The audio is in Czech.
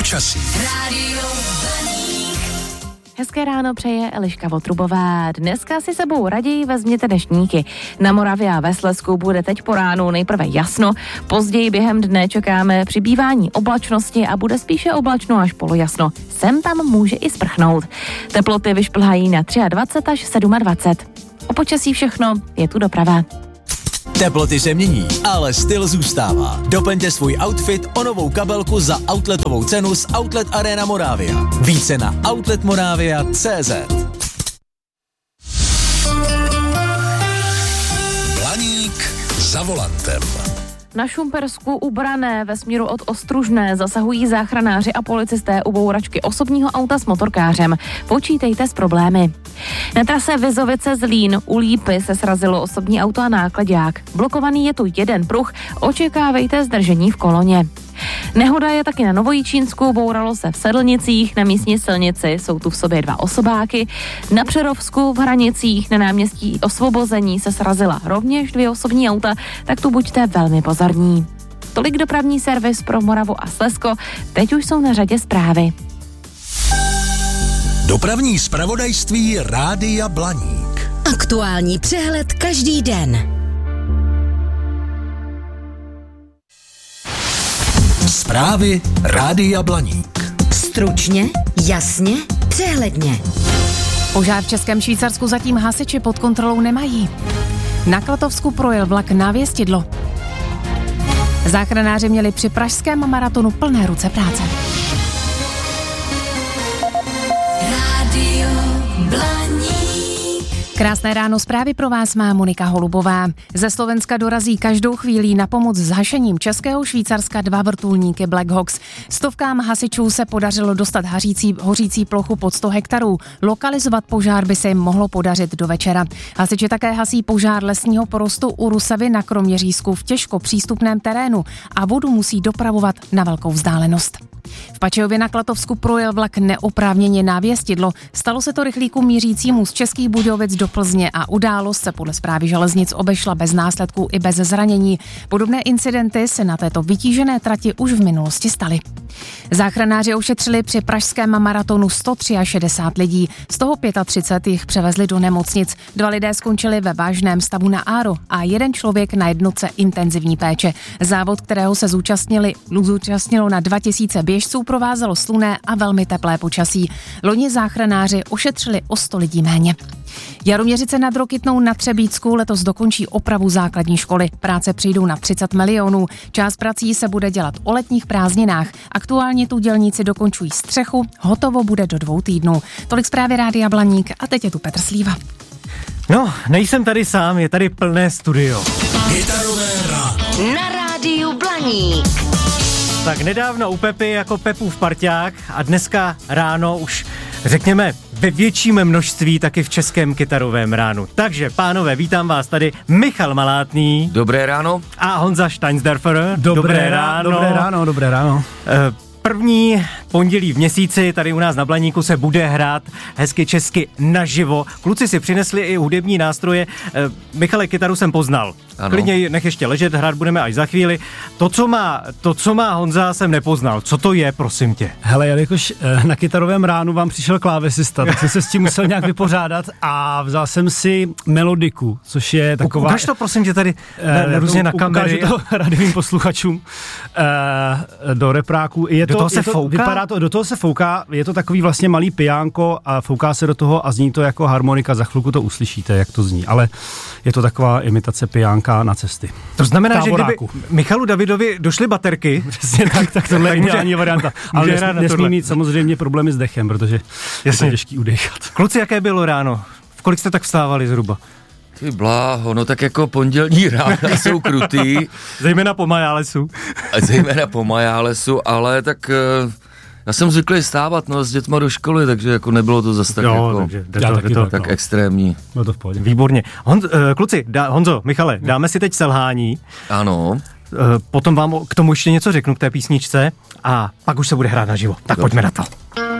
počasí. Hezké ráno přeje Eliška Votrubová. Dneska si sebou raději vezměte deštníky. Na Moravě a ve Slezsku bude teď po ránu nejprve jasno, později během dne čekáme přibývání oblačnosti a bude spíše oblačno až polojasno. Sem tam může i sprchnout. Teploty vyšplhají na 23 až 27. O počasí všechno, je tu doprava. Teploty se mění, ale styl zůstává. Doplňte svůj outfit o novou kabelku za outletovou cenu z Outlet Arena Moravia. Více na outletmoravia.cz. Blaník za volantem. Na Šumpersku u Branné ve směru od Ostružné zasahují záchranáři a policisté u bouračky osobního auta s motorkářem. Počítejte s problémy. Na trase Vizovice-Zlín u Lípy se srazilo osobní auto a náklaďák. Blokovaný je tu jeden pruh, očekávejte zdržení v koloně. Nehoda je taky na Novojičínsku, bouralo se v Sedlnicích, na místní silnici jsou tu v sobě 2 osobáky. Na Přerovsku v Hranicích na náměstí Osvobození se srazila rovněž 2 osobní auta, tak tu buďte velmi pozorní. Tolik dopravní servis pro Moravu a Slezsko, teď už jsou na řadě zprávy. Dopravní zpravodajství Rádia Blaník. Aktuální přehled každý den. Zprávy Rádia Blaník. Stručně, jasně, přehledně. Požár v Českém Švýcarsku zatím hasiči pod kontrolou nemají. Na Klatovsku projel vlak Návěstidlo. Záchranáři měli při pražském maratonu plné ruce práce. Rádio Blaník. Krásné ráno, zprávy pro vás má Monika Holubová. Ze Slovenska dorazí každou chvílí na pomoc s hašením Českého Švýcarska 2 vrtulníky Black Hawks. Stovkám hasičů se podařilo dostat hořící plochu pod 100 hektarů. Lokalizovat požár by se jim mohlo podařit do večera. Hasiči také hasí požár lesního porostu u Rusavy na Kroměřížsku v těžko přístupném terénu a vodu musí dopravovat na velkou vzdálenost. V Pačejově na Klatovsku projel vlak neoprávněně Návěstidlo. Stalo se to rychlíku mířícímu z Českých Budějovic do Plzně a událost se podle správy železnic obešla bez následků i bez zranění. Podobné incidenty se na této vytížené trati už v minulosti staly. Záchranáři ošetřili při pražském maratonu 163 lidí, z toho 35 jich převezli do nemocnic. 2 lidé skončili ve vážném stavu na áro a 1 člověk na jednotce intenzivní péče. Závod, kterého se zúčastnilo na 2000 běžců, provázelo slunné a velmi teplé počasí. Loni záchranáři ošetřili o 100 lidí méně. Jaroměřice nad Rokytnou na Třebíčsku letos dokončí opravu základní školy. Práce přijdou na 30 milionů. Část prací se bude dělat o letních prázdninách. Aktuálně tu dělníci dokončují střechu, hotovo bude do 2 týdnů. Tolik zprávy Rádia Blaník a teď je tu Petr Slíva. No, nejsem tady sám, je tady plné studio. Gitarové ráno. Na Rádiu Blaník. Tak nedávno u Pepy jako Pepův parťák a dneska ráno už řekněme ve větším množství taky v českém kytarovém ránu. Takže pánové, vítám vás tady Michal Malátný. Dobré ráno. A Honza Steinsdorfer. Dobré ráno. Dobré ráno. První pondělí v měsíci tady u nás na Blaníku se bude hrát hezky česky naživo. Kluci si přinesli i hudební nástroje. Michale, kytaru jsem poznal. Ano. Klidně nech ještě ležet, hrát budeme až za chvíli. To, co má Honza, jsem nepoznal. Co to je, prosím tě? Hele, jelikož na kytarovém ránu vám přišel klávesista, tak jsem se s tím musel nějak vypořádat a vzal jsem si melodiku, což je taková... Ukaž to, prosím tě, tady různě na kamery. Ukážu to radovým posluchačům do repráku. Do toho se fouká, je to takový vlastně malý pijánko a fouká se do toho a zní to jako harmonika, za chvilku to uslyšíte, jak to zní, ale je to taková imitace pijánka na cesty. To znamená, že kdyby Michalu Davidovi došly baterky, přesně tak tohle je ideální varianta. Ale nesmí mít samozřejmě problémy s dechem, protože je to těžký udechat. Kluci, jaké bylo ráno? V kolik jste tak vstávali zhruba? Ty bláho, no tak jako pondělní rána jsou krutý. Zejména po Majálesu, ale tak já jsem zvyklý stávat s dětma do školy, takže jako nebylo to zase tak tak extrémní. No to v pohodě. Výborně. Kluci, Honzo, Michale, dáme si teď selhání. Ano. Potom vám k tomu ještě něco řeknu, k té písničce a pak už se bude hrát naživo. Tak pojďme na to.